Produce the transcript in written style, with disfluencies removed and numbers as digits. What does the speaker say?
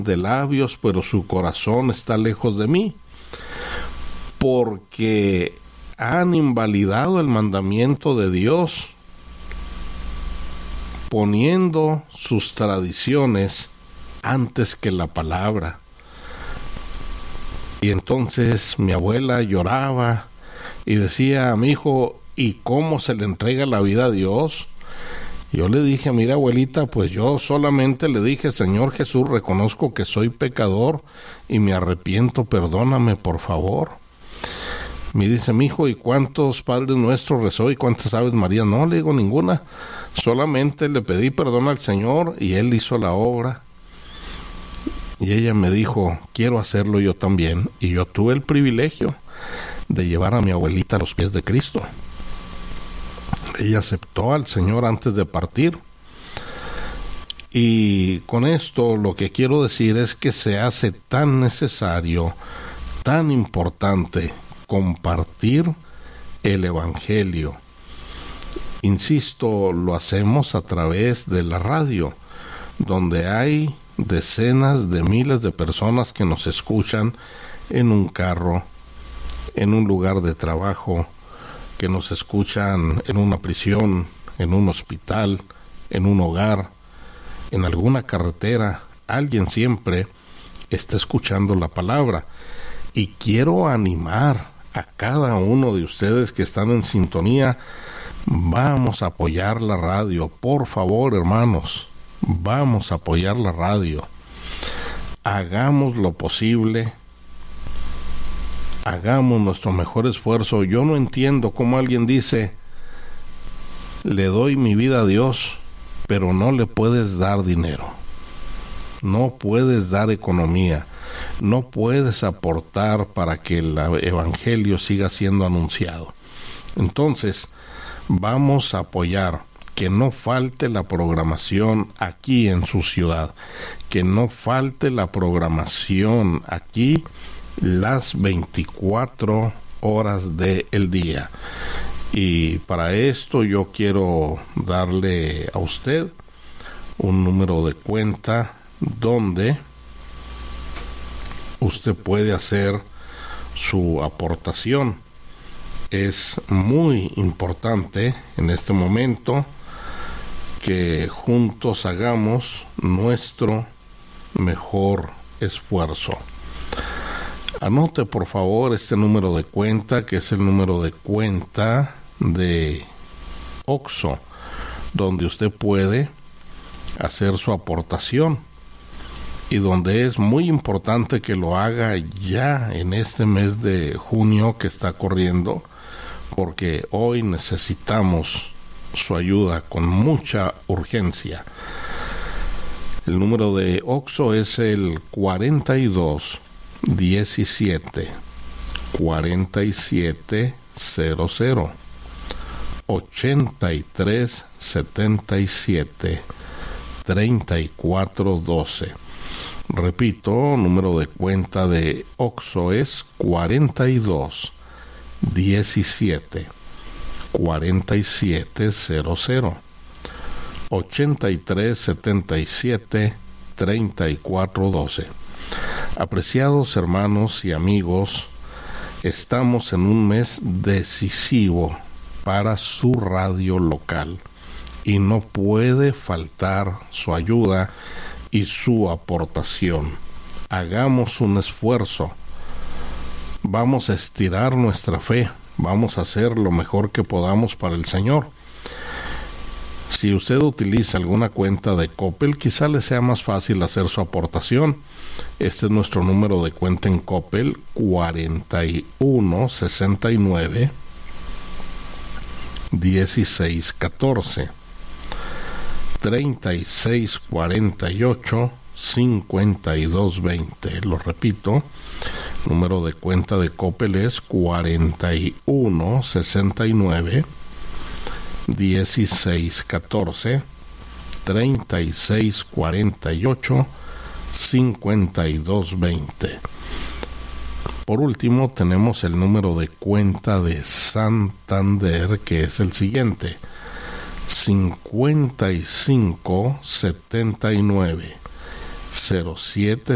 de labios, pero su corazón está lejos de mí, porque han invalidado el mandamiento de Dios, poniendo sus tradiciones antes que la palabra. Y entonces mi abuela lloraba y decía: mi hijo, ¿y cómo se le entrega la vida a Dios? Yo le dije: mira, abuelita, pues yo solamente le dije: Señor Jesús, reconozco que soy pecador y me arrepiento, perdóname, por favor. Me dice: mi hijo, ¿y cuántos Padres Nuestros rezó y cuántas Aves Marías? No, le digo: ninguna. Solamente le pedí perdón al Señor y Él hizo la obra. Y ella me dijo: quiero hacerlo yo también. Y yo tuve el privilegio de llevar a mi abuelita a los pies de Cristo. Ella aceptó al Señor antes de partir. Y con esto lo que quiero decir es que se hace tan necesario, tan importante compartir el Evangelio. Insisto, lo hacemos a través de la radio, donde hay decenas de miles de personas que nos escuchan en un carro, en un lugar de trabajo, que nos escuchan en una prisión, en un hospital, en un hogar, en alguna carretera. Alguien siempre está escuchando la palabra. Y quiero animar a cada uno de ustedes que están en sintonía: vamos a apoyar la radio, por favor, hermanos, vamos a apoyar la radio. Hagamos lo posible, hagamos nuestro mejor esfuerzo. Yo no entiendo cómo alguien dice: le doy mi vida a Dios, pero no le puedes dar dinero, no puedes dar economía, no puedes aportar para que el Evangelio siga siendo anunciado. Entonces, vamos a apoyar que no falte la programación aquí en su ciudad, que no falte la programación aquí las 24 horas del día. Y para esto yo quiero darle a usted un número de cuenta donde usted puede hacer su aportación. Es muy importante en este momento que juntos hagamos nuestro mejor esfuerzo. Anote por favor este número de cuenta, que es el número de cuenta de OXXO, donde usted puede hacer su aportación y donde es muy importante que lo haga ya en este mes de junio que está corriendo, porque hoy necesitamos su ayuda con mucha urgencia. El número de OXXO es el 42 17 47 00 83 77 34 12. Repito, número de cuenta de OXXO es 42 17 47 00 83 77 34 12. Apreciados hermanos y amigos, estamos en un mes decisivo para su radio local y no puede faltar su ayuda y su aportación. Hagamos un esfuerzo. Vamos a estirar nuestra fe. Vamos a hacer lo mejor que podamos para el Señor. Si usted utiliza alguna cuenta de Coppel, quizá le sea más fácil hacer su aportación. Este es nuestro número de cuenta en Coppel: 41 69 16 14 36 48 52 20. Lo repito, número de cuenta de Coppel es 41 69 16 14 36 48 52 20. Por último, tenemos el número de cuenta de Santander, que es el siguiente: 55 79 07